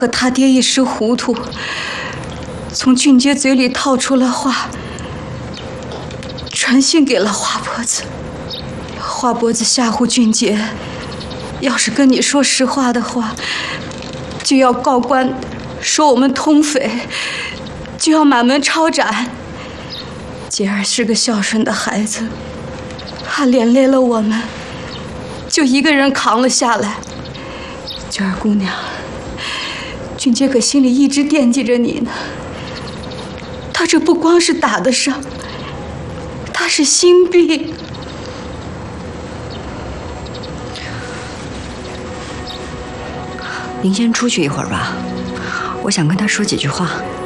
可他爹一时糊涂，从俊杰嘴里套出了话，传信给了花脖子。花脖子吓唬俊杰，要是跟你说实话的话，就要告官说我们通匪，就要满门抄斩。杰儿是个孝顺的孩子，他连累了我们，就一个人扛了下来。娟儿姑娘，俊杰可心里一直惦记着你呢。他这不光是打的伤，他是心病。 您先出去一会儿吧，我想跟他说几句话。